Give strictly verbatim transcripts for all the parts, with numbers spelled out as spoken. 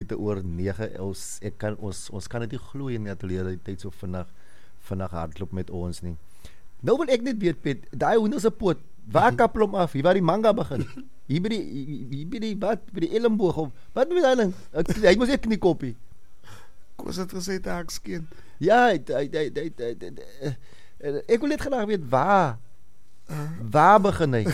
minute oor nege. Ons ek kan ons ons kan dit nie glo in die ateljee dat die tyd so vinnig vinnig hardloop met ons nie. Nou wil ek net weet Piet, daai hoender se poot, waar kappel hom af? Hier waar die manga begin. Hier by die hier by die wat by die elmboog of wat moet hy dan? Hy moet net kniekoppie. Kom ons het gesê te hakskeen. Ja, hy, hy, hy, hy, hy, hy, hy, ek wil net graag weet waar. Uh. Waar begin hy?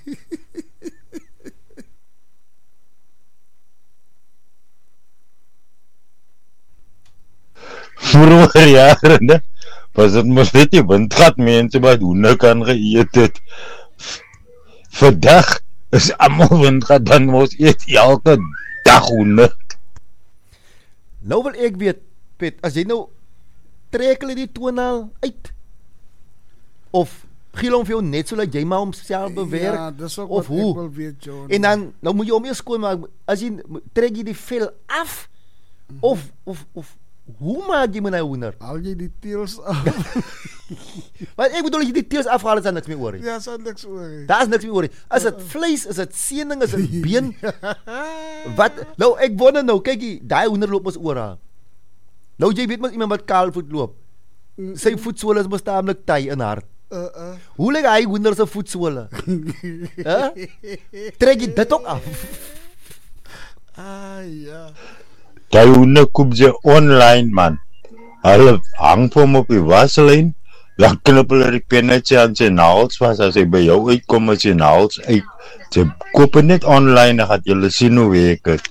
Vroeger jare, ne? Was dit mos net die windgat mense wat hoender kan geëet het. Vandag is almal windgat dan mos eet elke dag hoender. Nou wil ek weet, Piet, as jy nou trek hulle die tonaal uit? Of giel hom vir jou net so dat jy maar homself bewerk? Ja, dis ook of wat hoe? ek wil weet, John. En dan, nou moet jy hom eers skoon maak, as jy, trek jy die vel af? Mm-hmm. Of, of, of, hoe maak jy met die hoender? Haal jy die teels af? Maar ek bedoel, as jy die teels afgehaal, is daar niks meer oor. Ja, is daar niks oor. Daar is niks meer oor. Is dit vlees, is dit seening, is dit been? Wat, nou ek wonder nou, kyk jy, die hoender loop ons oor. Nou jy weet mos iemand wat kaalvoet loop. Sy voetsole is mos taamlik taai in hart. Uh, uh. Hoe leg hy hoender se voetsole? Huh? Trek jy dit ook af? Ah, ja. Die hoender koop jy online, man. Hulle hang vir hom op die waslyn, dan knip hulle die pennetje aan sy naels vas, as hy by jou uitkom met sy naels uit. Jy koop het net online, dan gaat julle sien hoe werk het.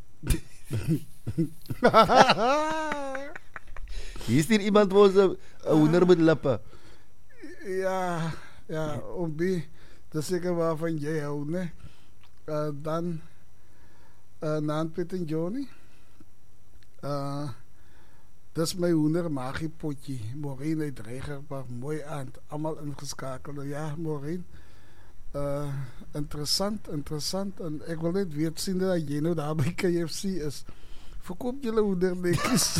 Hier is hier iemand waar sy hoender met lippe. Ja, ja, Obi, dat is zeker waarvan jij houdt, ne? Uh, dan, uh, Naan Piet en Johnny. Uh, dat is mijn hoender magiepotje. Maureen uit Regerbach, mooi aan. Allemaal ingeschakeld. Ja, Maureen. Uh, interessant, interessant. En ik wil net weer zien dat jij nou daar bij K F C is. Verkoop jullie hoender netjes.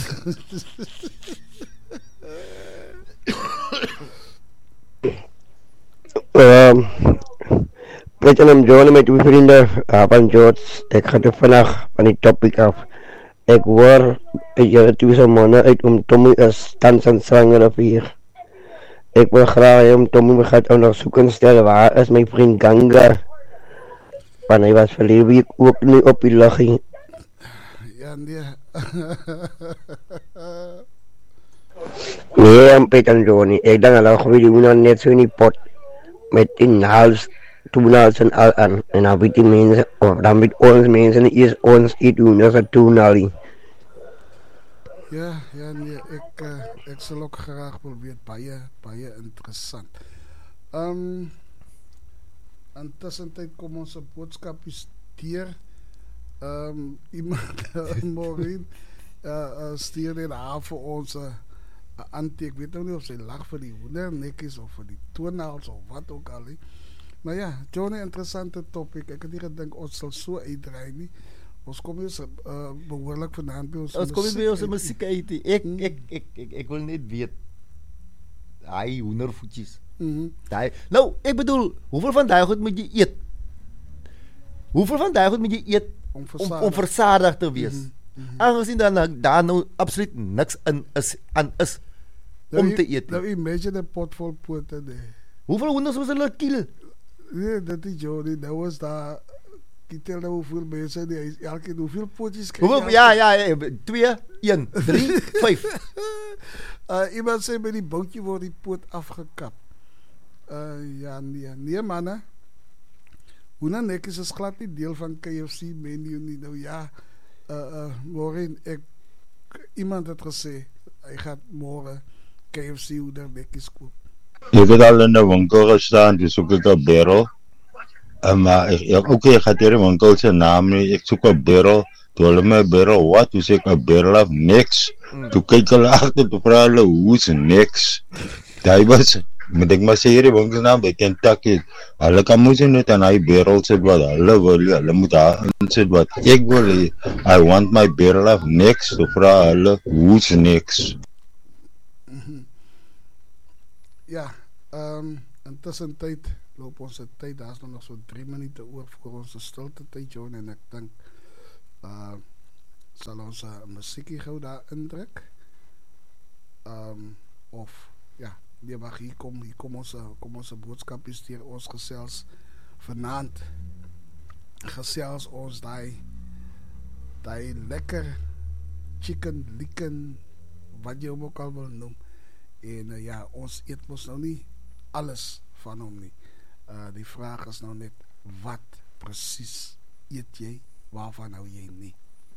Um, Met naam Johnny met uw vrienden uh, van George. Ik ga er vandaag van die topic af. Ik hoor uit jullie twee mannen uit om Tommy is thans aan zwanger of hier. Ik wil graag om Tommy me gaat onderzoeken stellen waar is mijn vriend Ganga. Want hij was verleden week ook niet op die laching. Ja, nee. Nee, Peter en Johnny. Ik denk dat we die hoender net zo in die pot. Met die naals, toenaals en al aan. En dan weet die mensen, of dan weet ons mensen niet eens ons iets doen, dat is een toenalie. Ja, ja, nee, ik, uh, ik zal ook graag wel weer baie, baie interessant. Um, Intussen kom onze boodschapjes deur. Um, iemand, Maureen, uh, uh, stuurde in haar voor onze uh, antie. Ik weet nog niet of ze lag voor die hoendernekjes of voor die toenaals of wat ook al. He. Maar ja, Johnny, interessante topic. Ik had niet gedacht, ons zal zo uitdraaien. Nie. Ons kom eens uh, behoorlijk vandaan bij ons. Ons kom eens bij onze muziek uit. Ik, hmm. ik, ik, ik, ik wil niet weten. Hij hoendervoetjes. Mm-hmm. Die, nou, ik bedoel, hoeveel van die goed moet je eten? Hoeveel van die goed moet je eten om verzadigd, om, om verzadigd te wees? Mm-hmm. Mm-hmm. Aangezien daar, daar nou absoluut niks in is, aan is nou, om te eten. Nou, imagine een pot vol poten. Nee. Hoeveel hoenders was er kiel? Nee, dat is Johnny. Dat was daar. Ik tel nou hoeveel mensen die elke keer hoeveel potjes krijgen. Ja, ja, ja, twee, één, drie, vijf. Uh, iemand zei bij die bootje wordt die poot afgekapt. Uh, ja, nee, nee mannen. Hoe dan ik is het glad niet deel van K F C menu niet. Nou ja, uh, uh, morgen, ik, iemand had gezegd, hij gaat morgen K F C hoe dan nekjes kopen. Ik heb al in de winkel gestaan, dus zoek ik een barrel. Uh, maar ik, oké, okay, ik ga tegen de winkel zijn naam niet, ik zoek een barrel. Toen hulle my barrel, wat? Toen zei ik een barrel of niks. Mm. Toen kijk hulle achter, toen vraag hulle, hoe is niks? Die was, moet ik maar sê hierdie winkelsnaam by Kentucky. Hulle kan moes net aan die barrel sit wat hulle wil, hulle moet daar in sit wat ek wil. I want my barrel of niks. Toen vraag hulle, hoe is niks? Mm-hmm. Ja, um, intussen tijd loop onze tijd, daar is nog zo'n drie minuten oor voor onze stilte tijd, John, en ik denk Uh, sal ons 'n uh, musiekie gou daar indruk. Um, of ja, nee, wag, hier kom hier kom ons kom ons boodskap is deur ons gesels vanaand. Gesels ons daai daai lekker chicken licken wat jy hom ook al wil noem. En uh, ja, ons eet mos nou nie alles van hom nie. Uh, die vraag is nou net, wat presies eet jy, waarvan hou jy nie?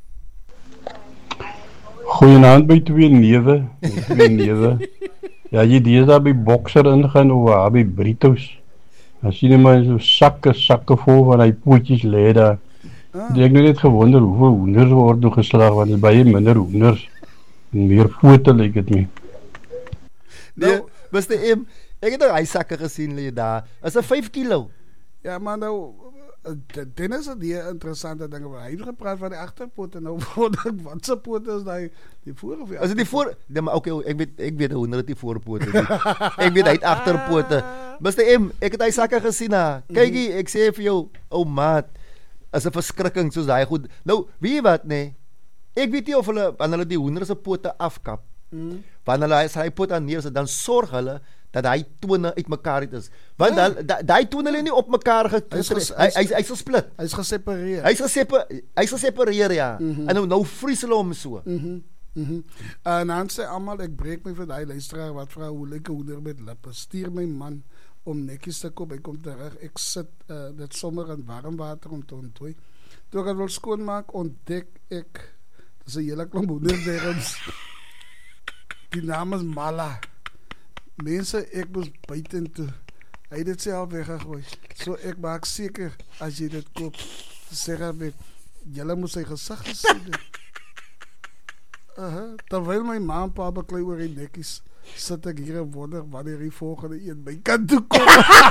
Goeienaand by twee newe, twee newe. Ja, jy dees daar by Boxer ingaan of daar by Britos. Dan sien jy maar so sakke, sakke vol van die pootjies lê daar. Ah. Ek het net gewonder hoeveel hoenders word nou geslag, want er is baie minder hoenders en meer pote lyk dit nie. Nee, mister M, ek het nou hy sakke gesien lê daar. Is 'n vyf kilo. Ja, maar nou Dennis het die interessante dinge waar hy gepraat van die agterpote, nou wat se pote is daai die voor of die Is dit die voor? Nee, maar okay, ek weet ek weet hoe hulle die voorpote is. Ek weet hy het agterpote. mister M, ek het hy sakke gesien ha. Kykie, ek sê vir jou, ou maat, is 'n verskrikking soos daai goed. Nou, weet jy wat nee? Ek weet nie of hulle wanneer hulle die hoender se pote afkap. Mm. Wanneer hulle sy pote aan neersit, dan sorg hulle dat hy tone uitmekaar het is. Want ja. dan daai tone lê nie op mekaar getrek. Hy hy hy's gesplit. Hy's gesepareer. Hy's gesepareer. Hy's gesepareer ja. Mm -hmm. En nou nou vries hulle hom so. Mhm. Mhm. En dan sê almal ek breek my vir daai luisteraar wat vra hoe lekker hoender met lippe. Stuur my man om netjies te koop. Hy kom terug. Ek sit uh, dit sommer in warm water om te ontdooi. Toe ek dit wil skoonmaak, ontdek ek dis 'n hele klomp hoenderderms. Die naam is Mala. Mense, ek moes buiten toe. Hy het dit self weggegooi. So ek maak seker as jy dit koop, sê hy julle moet sy gesig gesien het. Uh-huh. Terwyl my ma en pa beklei oor die nekkies, sit ek hier en wonder wanneer die volgende een by kant toe kom.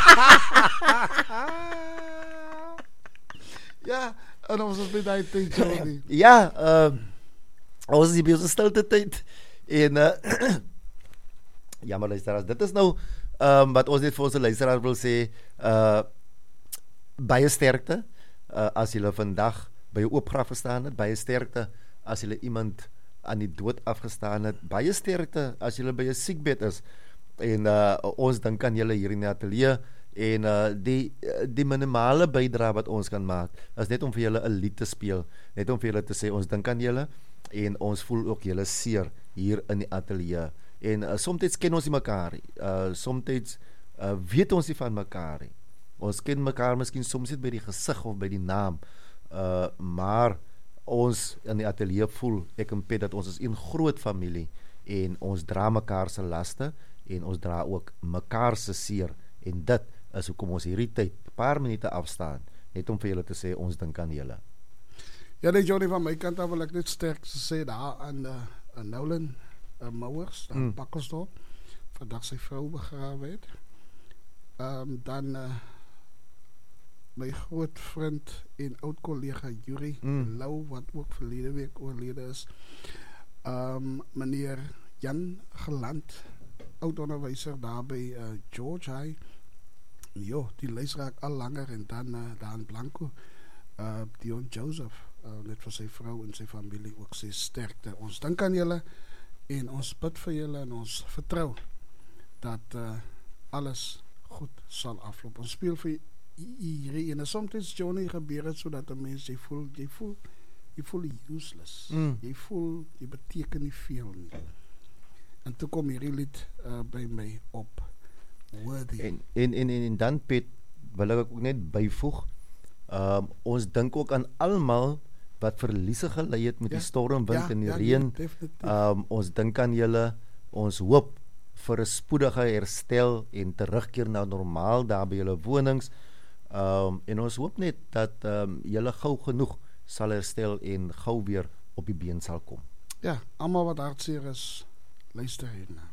Ja, en ons is by die tyd so nie. Ja, uh, ons is by ons stilte tyd. En uh, ja, maar luisteraars, dit is nou um, wat ons net vir ons luisteraars wil sê, uh, baie sterkte uh, as julle vandag by 'n oop graf gestaan het, baie sterkte as julle iemand aan die dood afgestaan het, baie sterkte as julle by 'n siekbed is. En uh, ons dink aan julle hier in die ateljee en uh, die die minimale bydrae wat ons kan maak is net om vir julle 'n lied te speel, net om vir julle te sê ons dink aan julle en ons voel ook julle seer hier in die ateljee. En uh, soms ken ons nie mekaar nie. Uh, soms uh, weet ons nie van mekaar nie. Ons ken mekaar miskien soms net by die gesig of by die naam. Uh, maar ons in die ateljee voel, ek en Pet, dat ons is een groot familie en ons dra mekaar se laste en ons dra ook mekaar se seer en dit is hoekom ons hierdie tyd, paar minute afstaan, net om vir julle te sê, ons dink aan julle. Ja, nee, Johnny, van my kant af wil ek net sterk sê daar aan uh, aan Nolan uh, Mouwers, daar mm. Pakkersdorp, vandag sy vrou begrawe het. Um, dan uh, my groot vriend en oud collega Yuri mm. Lou, wat ook verlede week oorlede is. Um, meneer Jan Geland, oud onderwyser daar by uh, George High. Jo, die lys raak al langer en dan uh, daar in Blanco, uh, Dion Joseph, uh, net vir sy vrou en sy familie ook sy sterkte. Ons dink aan julle en ons bid vir julle en ons vertrou dat uh, alles goed sal afloop. Ons speel vir hierdie en soms Johnny gebeur het sodat 'n mens jy voel jy voel jy voel useless. Mm. Jy voel jy beteken nie veel nie. En toe kom hierdie lied uh, by my op. Worthy. En en en en dan Pet, wil ek ook net byvoeg. Um, ons dink ook aan almal wat verliese gelei het met ja, die stormwind ja, en die ja, reën. Ja, um, ons dink aan julle. Ons hoop vir 'n spoedige herstel en terugkeer na normaal daar by julle wonings. Um, en ons hoop net dat um, julle gou genoeg sal herstel en gou weer op die been sal kom. Ja, almal wat hartseer is, luister hierna.